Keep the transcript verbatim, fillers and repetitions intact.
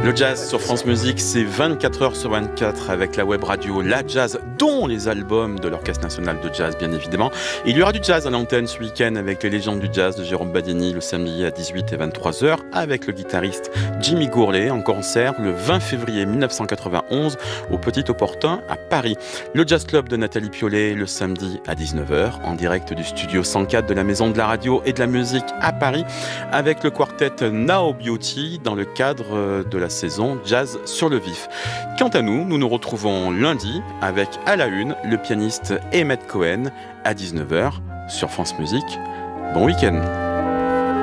Le jazz sur France Musique, c'est vingt-quatre heures sur vingt-quatre avec la web radio La Jazz, dont les albums de l'Orchestre National de Jazz, bien évidemment. Et il y aura du jazz à l'antenne ce week-end avec les légendes du jazz de Jérôme Badini le samedi à dix-huit et vingt-trois heures avec le guitariste Jimmy Gourlay en concert le vingt février mille neuf cent quatre-vingt-onze au Petit Opportun à Paris. Le Jazz Club de Nathalie Piollet le samedi à dix-neuf heures en direct du studio cent quatre de la Maison de la Radio et de la Musique à Paris avec le quartet Now Beauty dans le cadre de la saison Jazz sur le vif. Quant à nous, nous nous retrouvons lundi avec à la une le pianiste Emmett Cohen à dix-neuf heures sur France Musique. Bon week-end.